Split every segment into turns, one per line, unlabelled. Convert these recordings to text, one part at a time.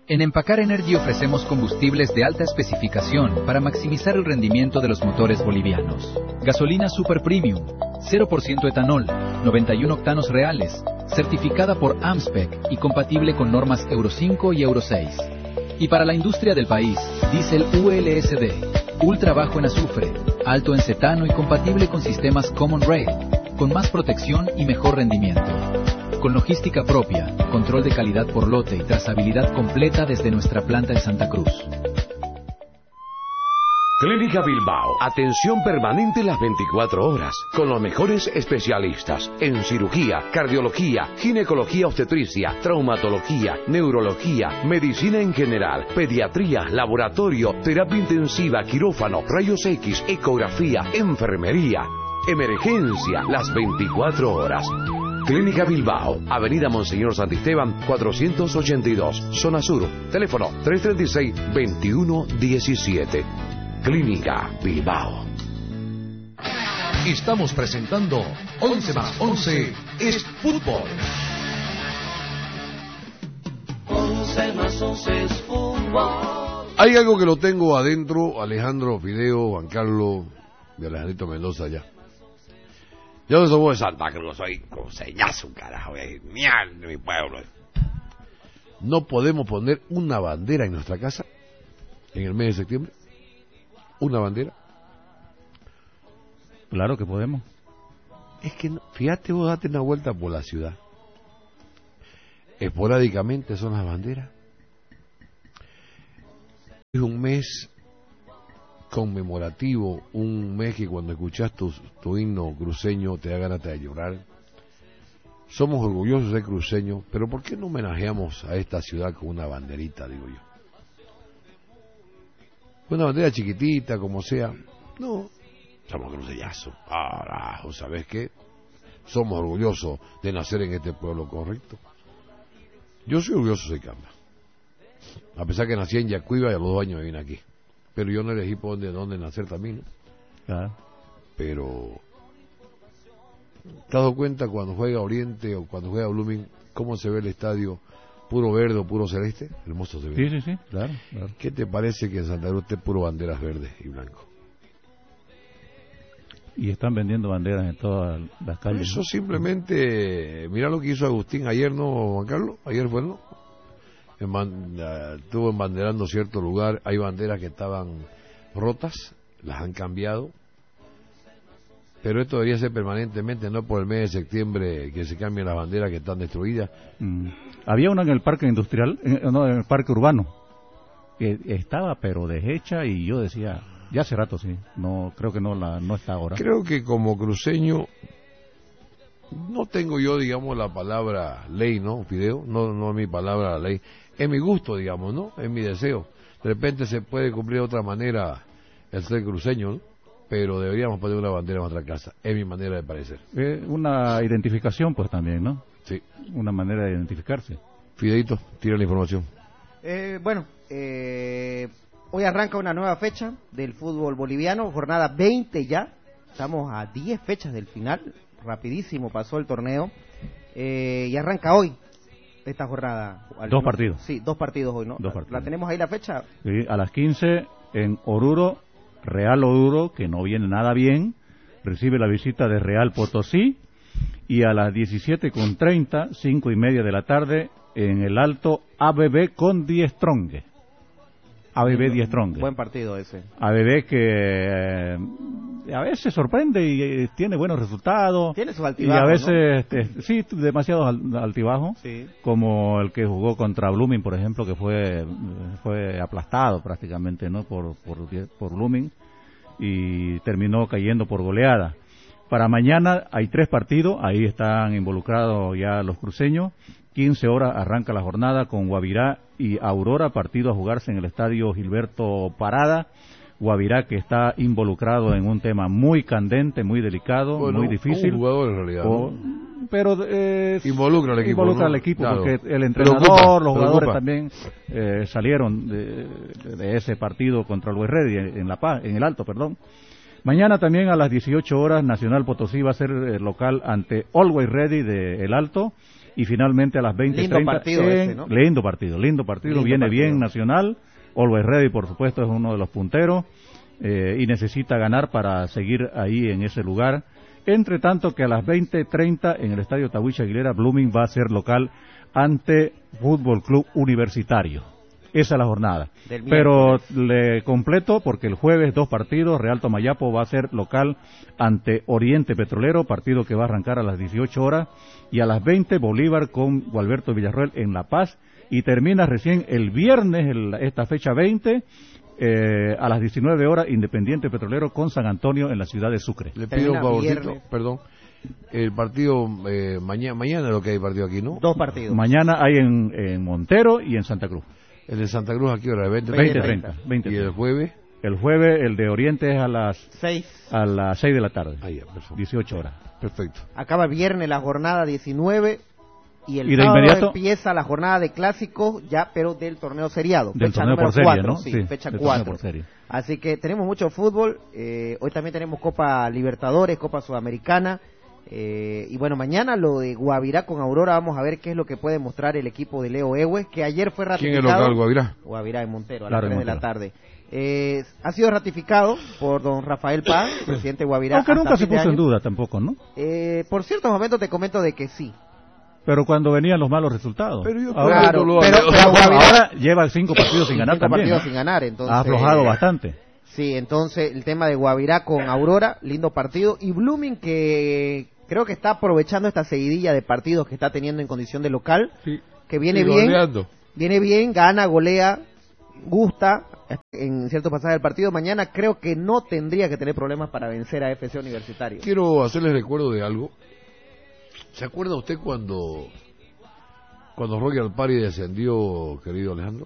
En Empacar Energy ofrecemos combustibles de alta especificación para maximizar el rendimiento de los motores bolivianos. Gasolina Super Premium, 0% etanol, 91 octanos reales, certificada por AMSPEC y compatible con normas Euro 5 y Euro 6. Y para la industria del país, diésel ULSD, ultra bajo en azufre, alto en cetano y compatible con sistemas Common Rail, con más protección y mejor rendimiento. Con logística propia, control de calidad por lote y trazabilidad completa desde nuestra planta en Santa Cruz.
Clínica Bilbao. Atención permanente las 24 horas, con los mejores especialistas en cirugía, cardiología, ginecología obstetricia, traumatología, neurología, medicina en general, pediatría, laboratorio, terapia intensiva, quirófano, rayos X, ecografía, enfermería, emergencia, las 24 horas. Clínica Bilbao, Avenida Monseñor Santisteban, 482, Zona Sur, teléfono 336-2117. Clínica Bilbao.
Estamos presentando 11 más 11 es fútbol.
11 más 11 es fútbol.
Hay algo que lo tengo adentro, Alejandro Fideo, Juan Carlos y Alejandrito Mendoza allá. Yo no soy de Santa Cruz, soy cruceñazo, carajo, genial de mi pueblo. No podemos poner una bandera en nuestra casa en el mes de septiembre. ¿Una bandera?
Claro que podemos.
Es que, no, fíjate, vos date una vuelta por la ciudad. Esporádicamente son las banderas. Es un mes conmemorativo, un mes que cuando escuchás tu himno cruceño te da ganas de llorar. Somos orgullosos de ser cruceños, pero ¿por qué no homenajeamos a esta ciudad con una banderita, digo yo? Una bandera chiquitita, como sea. No, somos cruceñazos. Carajo, ¿sabes qué? Somos orgullosos de nacer en este pueblo, correcto. Yo soy orgulloso de Camba. A pesar que nací en Yacuiba y a los 2 años me vine aquí. Pero yo no elegí por dónde nacer también, ¿no?
Claro.
Pero ¿te has dado cuenta cuando juega Oriente o cuando juega Blooming cómo se ve el estadio puro verde o puro celeste? Hermoso se ve.
Sí, claro.
¿Qué te parece que en Santa Cruz esté puro banderas verdes y blancos?
Y están vendiendo banderas en todas las calles.
Eso simplemente, mira lo que hizo Agustín ayer, ¿no, Juan Carlos? Ayer fue, ¿no? Estuvo embanderando cierto lugar, hay banderas que estaban rotas, las han cambiado, pero esto debería ser permanentemente, no por el mes de septiembre que se cambien las banderas que están destruidas.
Había una en el parque industrial, en el parque urbano, que estaba pero deshecha y yo decía, ya hace rato sí, no creo que no está ahora.
Creo que como cruceño no tengo yo, digamos, la palabra ley, ¿no, Fideo? No es mi palabra la ley. Es mi gusto, digamos, ¿no? Es mi deseo. De repente se puede cumplir de otra manera el ser cruceño, ¿no? Pero deberíamos poner una bandera en nuestra casa. Es mi manera de parecer.
Una identificación, pues, también, ¿no?
Sí.
Una manera de identificarse.
Fideito, tira la información.
Hoy arranca una nueva fecha del fútbol boliviano, jornada 20 ya. Estamos a 10 fechas del final. Rapidísimo pasó el torneo. Y arranca hoy esta jornada.
2 partidos.
Sí, 2 partidos hoy, ¿no?
2 partidos.
¿La tenemos ahí la fecha?
Sí, a las 15 en Oruro, Real Oruro, que no viene nada bien, recibe la visita de Real Potosí. Y a las 17:30, 5:30 de la tarde, en el Alto, ABB con Die Strong. ABB Die Strong.
Buen partido ese.
ABB que a veces sorprende y tiene buenos resultados.
Tiene sus altibajos,
y a veces,
¿no?
sí, demasiados altibajos.
Sí.
Como el que jugó contra Blooming, por ejemplo, que fue aplastado prácticamente, ¿no? Por Blooming y terminó cayendo por goleada. Para mañana hay 3 partidos, ahí están involucrados ya los cruceños. 15 horas arranca la jornada con Guavirá y Aurora, partido a jugarse en el estadio Gilberto Parada. Guavirá que está involucrado en un tema muy candente, muy delicado, muy difícil.
Un jugador en realidad.
Pero
involucra al equipo.
Involucra al equipo,
claro.
Porque el entrenador, los jugadores también salieron de ese partido contra el Ready en La Paz, en el Alto, perdón. Mañana también a las 18 horas Nacional Potosí va a ser local ante Always Ready de El Alto. y finalmente a las 20:30
lindo partido ese, ¿no?
lindo partido, viene partido. Bien Nacional, Always Ready por supuesto es uno de los punteros y necesita ganar para seguir ahí en ese lugar. Entre tanto que a las 20:30 en el Estadio Tahuicha Aguilera, Blooming va a ser local ante Fútbol Club Universitario. Esa es la jornada. Pero le completo porque el jueves 2 partidos. Real Tomayapo va a ser local ante Oriente Petrolero, partido que va a arrancar a las 18 horas. Y a las 20 Bolívar con Gualberto Villarroel en La Paz. Y termina recién el viernes, esta fecha 20, a las 19 horas, Independiente Petrolero con San Antonio en la ciudad de Sucre.
Le pido un favorcito, perdón. El partido, mañana lo que hay partido aquí, ¿no?
2 partidos.
Mañana hay en Montero y en Santa Cruz.
El de Santa Cruz, ¿a qué hora?
20:30.
¿Y el jueves?
El jueves, el de Oriente es a las
6.
A las 6 de la tarde.
Ah, ya, perfecto.
18 horas.
Perfecto.
Acaba viernes la jornada 19 y el
de
sábado
inmediato
empieza la jornada de clásicos ya, pero del torneo seriado.
Del
fecha
torneo
número
por serie,
4,
¿no?
sí, fecha
del
4.
torneo por serie.
Así que tenemos mucho fútbol. Hoy también tenemos Copa Libertadores, Copa Sudamericana. Y bueno, mañana lo de Guavirá con Aurora, vamos a ver qué es lo que puede mostrar el equipo de Leo Ewe, que ayer fue ratificado.
¿Quién es local, Guavirá?
Guavirá en Montero, a
Claro,
las 3 de
en
la tarde. Ha sido ratificado por don Rafael Paz, presidente de Guavirá.
Aunque nunca se
fin de
puso en
año.
duda tampoco, ¿no?
Por ciertos momentos te comento de que sí.
Pero cuando venían los malos resultados.
Pero yo
ahora,
Claro,
lo
pero Guavirá
ahora lleva 5 partidos sin ganar
5
también.
partidos
¿no?
sin ganar, entonces
Ha aflojado bastante.
Sí, entonces el tema de Guavirá con Aurora, lindo partido, y Blooming que creo que está aprovechando esta seguidilla de partidos que está teniendo en condición de local,
Sí.
que viene
Y
bien,
goleando.
gana, golea, gusta en cierto pasaje del partido. Mañana creo que no tendría que tener problemas para vencer a FC Universitario.
Quiero hacerles recuerdo de algo. ¿Se acuerda usted cuando Royal Party descendió, querido Alejandro?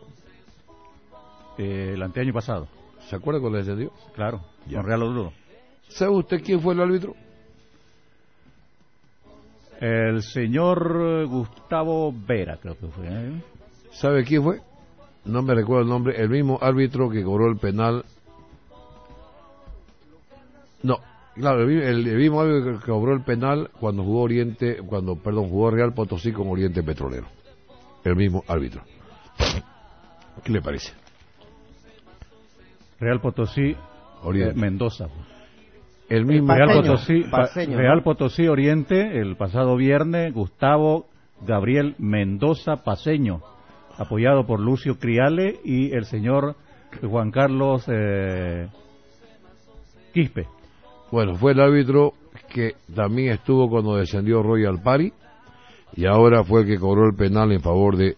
El anteaño pasado.
¿Se acuerda cuando descendió?
Claro,
Ya.
con Real Oruro.
¿Sabe usted quién fue el árbitro?
El señor Gustavo Vera, creo que fue.
¿Sabe quién fue? No me recuerdo el nombre. El mismo árbitro que cobró el penal. No, claro, el mismo árbitro que cobró el penal cuando jugó jugó Real Potosí con Oriente Petrolero. El mismo árbitro. ¿Qué le parece?
Real Potosí,
Oriente.
Mendoza.
El mismo
Real
Paceño,
Potosí,
Paceño,
Real
¿no?
Potosí Oriente, el pasado viernes, Gustavo Gabriel Mendoza Paceño, apoyado por Lucio Criale y el señor Juan Carlos Quispe.
Bueno, fue el árbitro que también estuvo cuando descendió Royal Party y ahora fue el que cobró el penal en favor de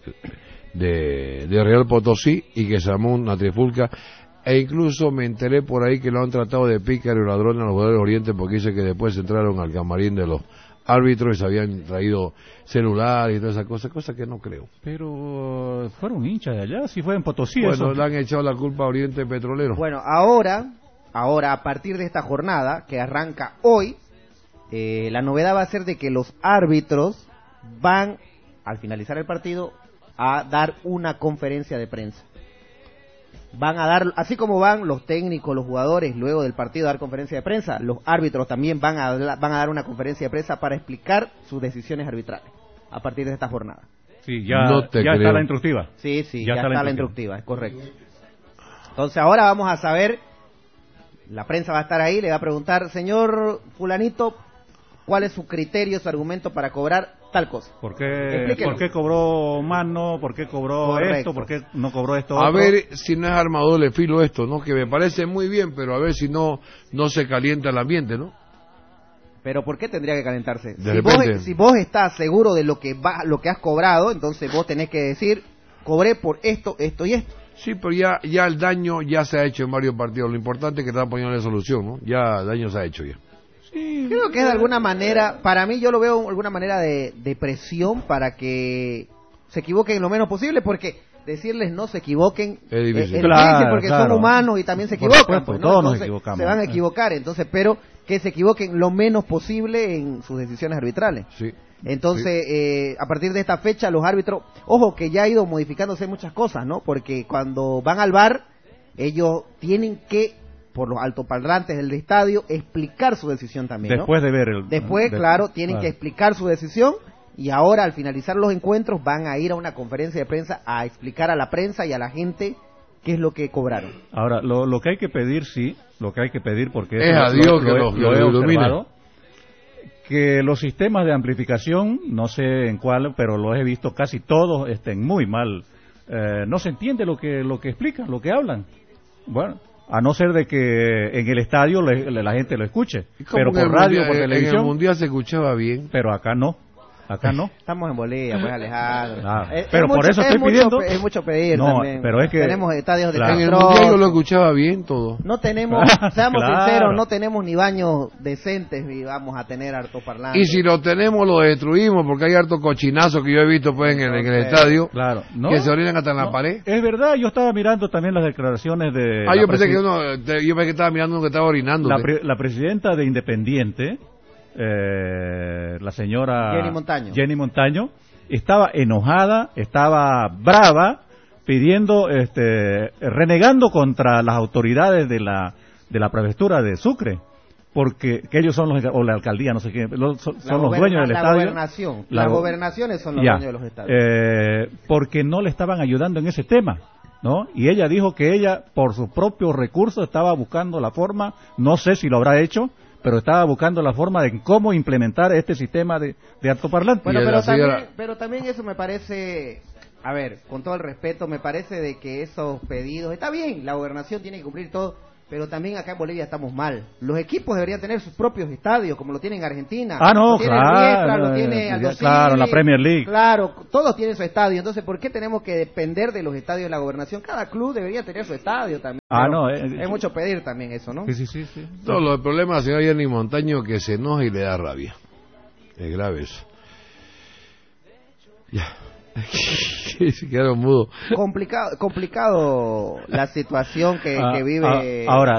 Real Potosí y que se llamó una trifulca. E incluso me enteré por ahí que lo han tratado de pícaro y ladrón a los jugadores de Oriente porque dice que después entraron al camarín de los árbitros y se habían traído celulares y todas esas cosas, cosas que no creo.
Pero fueron hinchas de allá, si fue en Potosí.
Bueno,
eso.
le han echado la culpa a Oriente Petrolero.
Bueno, ahora a partir de esta jornada que arranca hoy, la novedad va a ser de que los árbitros van, al finalizar el partido, a dar una conferencia de prensa. Van a dar, así como van los técnicos, los jugadores, luego del partido a dar conferencia de prensa, los árbitros también van a dar una conferencia de prensa para explicar sus decisiones arbitrales a partir de esta jornada.
Sí, ya,
No te
ya
creo.
está la instructiva.
Sí, ya
está
está la instructiva, es correcto. Entonces ahora vamos a saber, la prensa va a estar ahí, le va a preguntar, señor fulanito, ¿cuál es su criterio, su argumento para cobrar tal cosa?
¿Por qué
Explíquenos.
cobró mano? ¿Por qué cobró
Correcto.
esto? ¿Por qué no cobró esto
A
otro?
ver si no es armador de filo esto, ¿no? Que me parece muy bien, pero a ver si no se calienta el ambiente, ¿no?
Pero ¿por qué tendría que calentarse?
De
Si
repente.
si vos estás seguro de lo que has cobrado, entonces vos tenés que decir, cobré por esto, esto y esto.
Sí, pero ya el daño ya se ha hecho en varios partidos. Lo importante es que están poniendo la solución, ¿no? Ya el daño se ha hecho ya.
Creo que es de alguna manera, para mí yo lo veo de alguna manera de presión para que se equivoquen lo menos posible, porque decirles no se equivoquen
Es difícil.
difícil porque son
Claro.
humanos y también se
Por
equivocan.
supuesto,
pues, ¿no?
todos nos
Entonces,
equivocamos.
se van a equivocar, entonces, pero que se equivoquen lo menos posible en sus decisiones arbitrales.
Sí.
Entonces, a partir de esta fecha, los árbitros, ojo que ya ha ido modificándose muchas cosas, ¿no? Porque cuando van al VAR, ellos tienen que, por los altoparlantes del estadio, explicar su decisión también, ¿no?
Después de ver
Después, claro, tienen que explicar su decisión y ahora al finalizar los encuentros van a ir a una conferencia de prensa a explicar a la prensa y a la gente qué es lo que cobraron.
Ahora, lo que hay que pedir, sí, lo que hay que pedir, porque
es a Dios que los
he
ilumine.
observado, que los sistemas de amplificación, no sé en cuál, pero los he visto casi todos estén muy mal. No se entiende lo que explican, lo que hablan. Bueno, a no ser de que en el estadio la gente lo escuche, pero por radio, por televisión.
En el Mundial se escuchaba bien.
Pero acá no. Acá no.
Estamos en Bolivia, pues, Alejandro.
Pero por eso estoy pidiendo.
Es mucho pedir
no,
también.
pero es que
tenemos estadios de
En el Mundial yo lo escuchaba bien todo.
No tenemos, seamos
Claro.
sinceros, no tenemos ni baños decentes y vamos a tener altoparlantes.
Y si lo tenemos, lo destruimos, porque hay harto cochinazo que yo he visto pues en el estadio,
claro, no,
que se orinan hasta en la pared.
Es verdad, yo estaba mirando también las declaraciones de...
yo pensé que estaba mirando uno que estaba orinando.
La presidenta de Independiente, la señora Jenny Montaño, estaba enojada, estaba brava, pidiendo, renegando contra las autoridades de la prefectura de Sucre, porque que ellos son o la alcaldía, no sé qué, son los dueños del estadio.
Las gobernaciones son los dueños de los estadios.
Porque no le estaban ayudando en ese tema, ¿no? Y ella dijo que ella, por sus propios recursos, estaba buscando la forma, no sé si lo habrá hecho, pero estaba buscando la forma de cómo implementar este sistema de altoparlantes.
Bueno, pero también eso me parece, a ver, con todo el respeto, me parece de que esos pedidos, está bien, la gobernación tiene que cumplir todo, pero también acá en Bolivia estamos mal. Los equipos deberían tener sus propios estadios, como lo tienen en Argentina.
No,
lo tiene
claro.
Riestra, lo tiene Aldo
Claro, la Premier League.
Claro, todos tienen su estadio. Entonces, ¿por qué tenemos que depender de los estadios de la gobernación? Cada club debería tener su estadio también. Es mucho pedir también eso, ¿no?
Sí.
Todo el problema, señor Jenny Montaño, que se enoja y le da rabia. Es grave eso. Ya. Se quedaron mudos.
Complicado la situación que vive.
Ahora,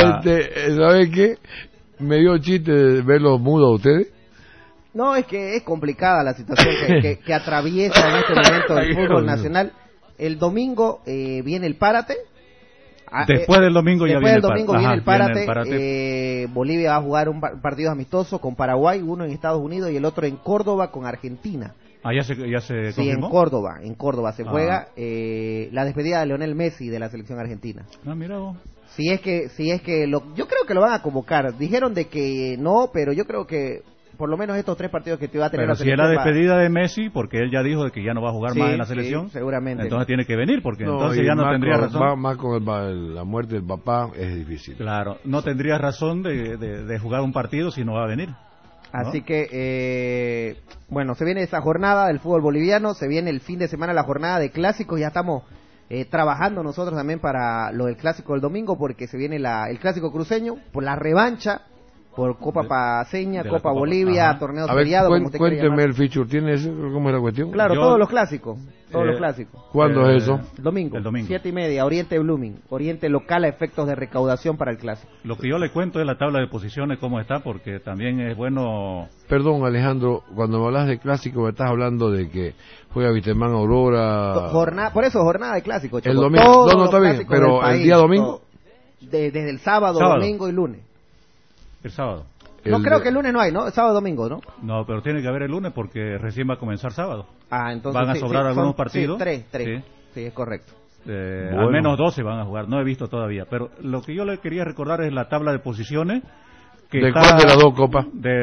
¿sabe qué? Me dio chiste de verlos mudos a ustedes.
No, es que es complicada la situación que atraviesa en este momento el fútbol nacional. El domingo viene el párate.
Después del domingo viene
el párate. Bolivia va a jugar un partido amistoso con Paraguay, uno en Estados Unidos y el otro en Córdoba con Argentina.
¿Ya se confirmó?
Sí, en Córdoba se juega la despedida de Lionel Messi de la selección argentina.
Mira vos.
Si es que yo creo que lo van a convocar. Dijeron de que no, pero yo creo que por lo menos estos 3 partidos que te va a tener
pero
la selección.
Pero si es la despedida de Messi, porque él ya dijo de que ya no va a jugar más en la selección.
Sí, seguramente.
Entonces tiene que venir, porque entonces ya no tendría razón.
Más con la muerte del papá es difícil.
Claro, no tendría razón de jugar un partido si no va a venir.
Así que, bueno, se viene esa jornada del fútbol boliviano, se viene el fin de semana la jornada de clásicos, ya estamos trabajando nosotros también para lo del clásico del domingo, porque se viene el clásico cruceño, por la revancha, por Copa Paceña, Copa Bolivia, torneo feriado.
Cuénteme el feature, ¿tiene eso? ¿Cómo es la cuestión?
Claro, todos los clásicos.
¿Cuándo es eso?
Domingo, 7:30, Oriente Blooming, Oriente local a efectos de recaudación para el clásico.
Lo que yo le cuento es la tabla de posiciones, cómo está, porque también es bueno...
Perdón, Alejandro, cuando me hablas de clásico me estás hablando de que juega Wisterman Aurora...
Por eso, jornada de clásico.
El domingo, no está bien, pero el día domingo...
Desde el sábado, domingo y lunes.
El sábado.
Creo que el lunes no hay, ¿no? Sábado, domingo, ¿no?
No, pero tiene que haber el lunes porque recién va a comenzar sábado.
Entonces
van a sobrar algunos partidos.
Tres. Sí, es correcto.
Bueno. Al menos 12 van a jugar, no he visto todavía. Pero lo que yo le quería recordar es la tabla de posiciones.
¿De cuál de las dos copas?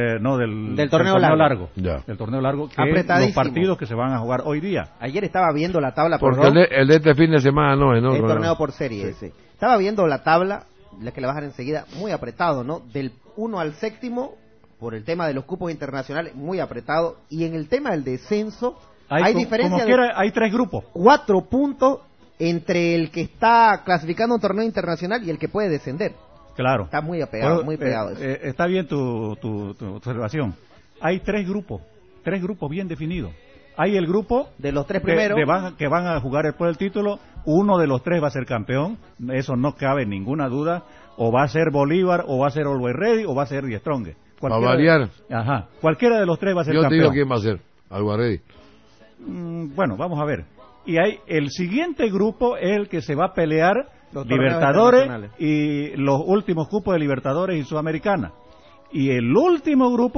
Del torneo largo.
Ya.
Del torneo largo, que es los partidos que se van a jugar hoy día.
Ayer estaba viendo la tabla.
Porque el de este fin de semana no es, ¿no?
El torneo por serie ese. Estaba viendo la tabla, la que la bajan enseguida, muy apretado, ¿no? Del 1 al 7º, por el tema de los cupos internacionales, muy apretado. Y en el tema del descenso, hay diferencia
hay 3 grupos.
4 puntos entre el que está clasificando un torneo internacional y el que puede descender.
Claro.
Está muy apegado, muy pegado eso.
Está bien tu observación. Hay 3 grupos bien definidos. Hay el grupo
de los 3 primeros
que van a jugar después del título. Uno de los 3 va a ser campeón, eso no cabe ninguna duda. O va a ser Bolívar, o va a ser Always Ready, o va a ser The Strongest.
¿Va a variar?
Cualquiera de los 3 va a ser campeón.
Yo te digo quién va a ser, Always Ready.
Bueno, vamos a ver. Y hay el siguiente grupo es el que se va a pelear Libertadores y los últimos cupos de Libertadores y Sudamericana. Y el último grupo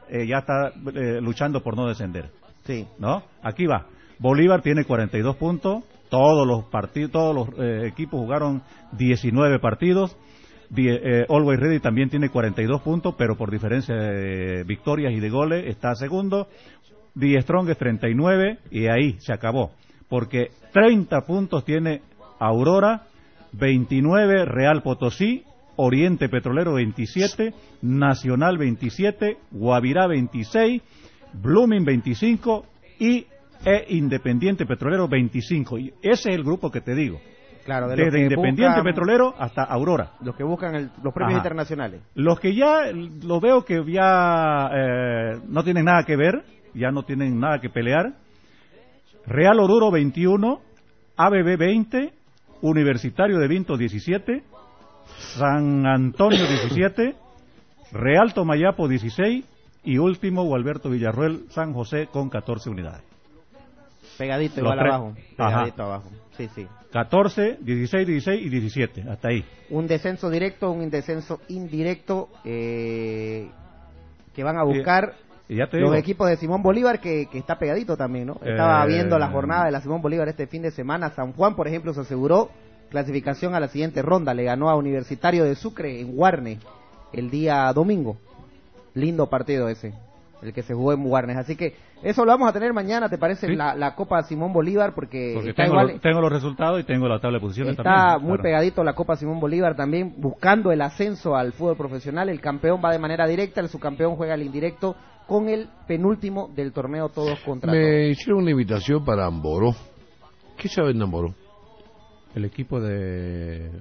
ya está luchando por no descender.
Sí.
¿No? Aquí va. Bolívar tiene 42 puntos. Todos los equipos jugaron 19 partidos. Always Ready también tiene 42 puntos, pero por diferencia de victorias y de goles está segundo. The Strongest 39 y ahí se acabó. Porque 30 puntos tiene Aurora, 29 Real Potosí, Oriente Petrolero 27, Nacional 27, Guavirá 26, Blooming 25 y Independiente Petrolero 25. Y ese es el grupo que te digo.
Claro,
desde Independiente Petrolero hasta Aurora.
Los que buscan los premios internacionales.
Los que ya, los veo que ya no tienen nada que ver, ya no tienen nada que pelear. Real Oruro 21, ABB 20, Universitario de Vinto 17, San Antonio 17, Real Tomayapo 16 y último Gualberto Villarroel San José con 14 unidades.
Pegadito igual abajo. Pegadito abajo. Sí, sí.
14, 16, 16 y 17. Hasta ahí.
Un descenso directo, un descenso indirecto que van a buscar los equipos de Simón Bolívar, que está pegadito también, ¿no? Estaba viendo la jornada de la Simón Bolívar este fin de semana. San Juan, por ejemplo, se aseguró clasificación a la siguiente ronda. Le ganó a Universitario de Sucre en Guarne el día domingo. Lindo partido ese, el que se jugó en Guarnes. Así que eso lo vamos a tener mañana, ¿te parece? Sí. La Copa Simón Bolívar, porque está
tengo los resultados y tengo la tabla de posiciones
está
también.
Está muy pegadito la Copa Simón Bolívar también, buscando el ascenso al fútbol profesional. El campeón va de manera directa, el subcampeón juega al indirecto con el penúltimo del torneo todos contra todos.
Me hicieron una invitación para Amboró. ¿Qué saben de Amboró?
El equipo de